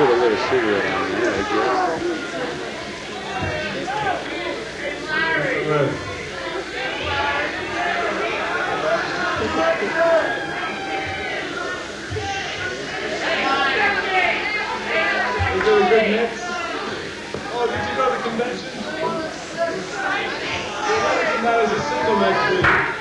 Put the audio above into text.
put a little cigarette on there, I guess. Was it a good mix? Oh, did you go to the convention? They might have come out as a single next week.